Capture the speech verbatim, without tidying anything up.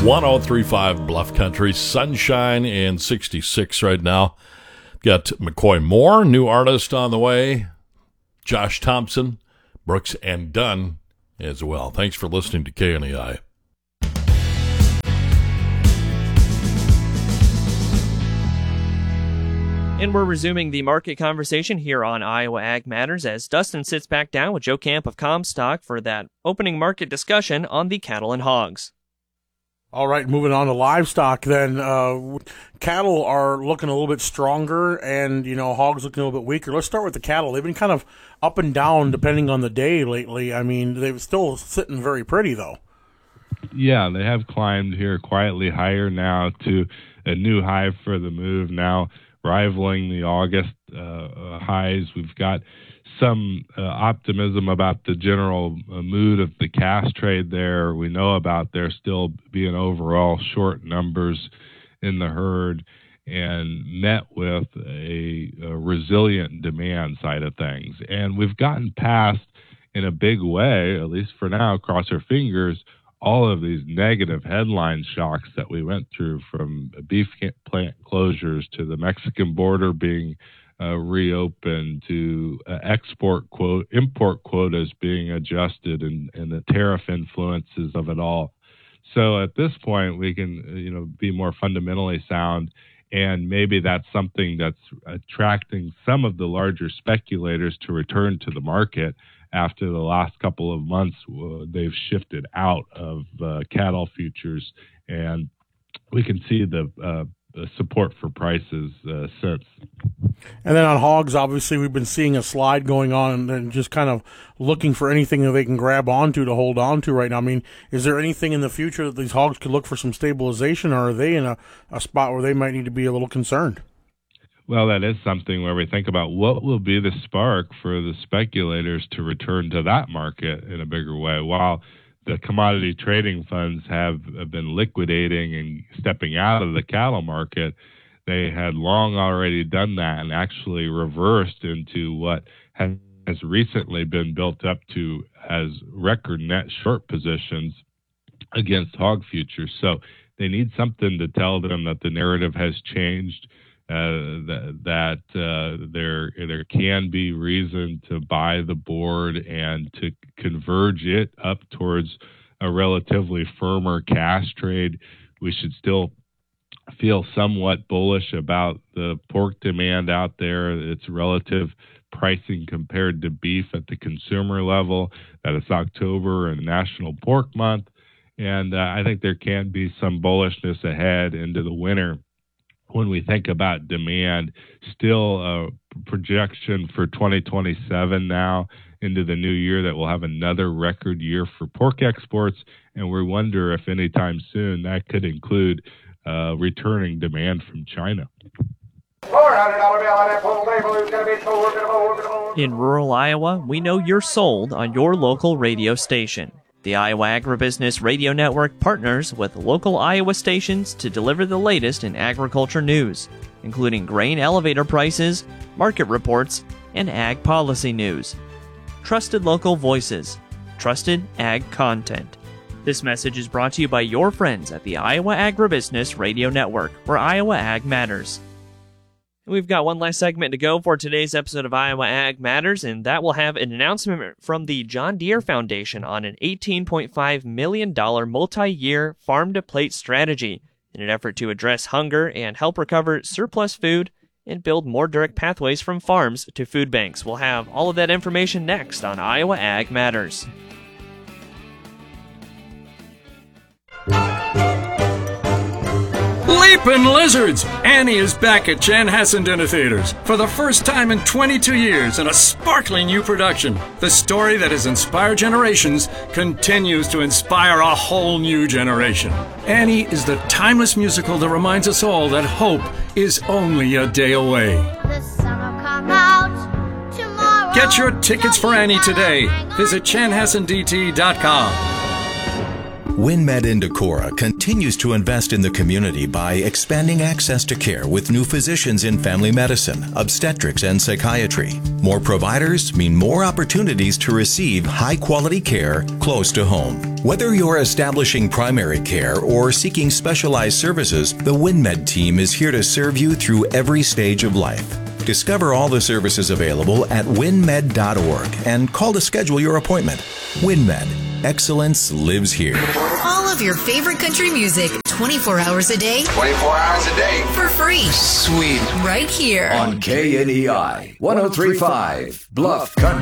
one oh three point five Bluff Country, sunshine and sixty-six right now. Got McCoy Moore, new artist on the way. Josh Thompson, Brooks and Dunn as well. Thanks for listening to K N E I. And we're resuming the market conversation here on Iowa Ag Matters as Dustin sits back down with Joe Camp of Comstock for that opening market discussion on the cattle and hogs. All right, moving on to livestock then. Uh, cattle are looking a little bit stronger and, you know, hogs looking a little bit weaker. Let's start with the cattle. They've been kind of up and down depending on the day lately. I mean, they're still sitting very pretty, though. Yeah, they have climbed here quietly higher now to a new high for the move now, rivaling the August uh, highs. We've got some uh, optimism about the general uh, mood of the calf trade there. We know about there still being overall short numbers in the herd and met with a, a resilient demand side of things. And we've gotten past in a big way, at least for now, cross our fingers, all of these negative headline shocks that we went through, from beef plant closures to the Mexican border being uh, reopened to uh, export quote, import quotas being adjusted, and, and the tariff influences of it all. So at this point, we can, you know, be more fundamentally sound, and maybe that's something that's attracting some of the larger speculators to return to the market. After the last couple of months, uh, they've shifted out of uh, cattle futures, and we can see the, uh, the support for prices uh, since. And then on hogs, obviously, we've been seeing a slide going on and just kind of looking for anything that they can grab onto to hold on to right now. I mean, is there anything in the future that these hogs could look for some stabilization, or are they in a, a spot where they might need to be a little concerned? Well, that is something where we think about what will be the spark for the speculators to return to that market in a bigger way. While the commodity trading funds have, have been liquidating and stepping out of the cattle market, they had long already done that and actually reversed into what has, has recently been built up to as record net short positions against hog futures. So they need something to tell them that the narrative has changed. Uh, that that uh, there there can be reason to buy the board and to converge it up towards a relatively firmer cash trade. We should still feel somewhat bullish about the pork demand out there, its relative pricing compared to beef at the consumer level, that it's October and National Pork Month. And uh, I think there can be some bullishness ahead into the winter. When we think about demand, still a projection for twenty twenty-seven now into the new year that we'll have another record year for pork exports, and we wonder if anytime soon that could include uh, returning demand from China. In rural Iowa, we know you're sold on your local radio station. The Iowa Agribusiness Radio Network partners with local Iowa stations to deliver the latest in agriculture news, including grain elevator prices, market reports, and ag policy news. Trusted local voices, trusted ag content. This message is brought to you by your friends at the Iowa Agribusiness Radio Network, where Iowa Ag matters. We've got one last segment to go for today's episode of Iowa Ag Matters, and that will have an announcement from the John Deere Foundation on an eighteen point five million dollars multi-year farm-to-plate strategy in an effort to address hunger and help recover surplus food and build more direct pathways from farms to food banks. We'll have all of that information next on Iowa Ag Matters. Leapin' Lizards! Annie is back at Chanhassen Dinner Theaters for the first time in twenty-two years in a sparkling new production. The story that has inspired generations continues to inspire a whole new generation. Annie is the timeless musical that reminds us all that hope is only a day away. The sun will come out tomorrow. Get your tickets for Annie today. Visit chanhassen d t dot com. WinMed in Decorah continues to invest in the community by expanding access to care with new physicians in family medicine, obstetrics, and psychiatry. More providers mean more opportunities to receive high-quality care close to home. Whether you're establishing primary care or seeking specialized services, the WinMed team is here to serve you through every stage of life. Discover all the services available at winmed dot org and call to schedule your appointment. WinMed. Excellence lives here. All of your favorite country music, twenty-four hours a day. twenty-four hours a day. For free. Sweet. Right here. On K N E I, one oh three point five, Bluff Country.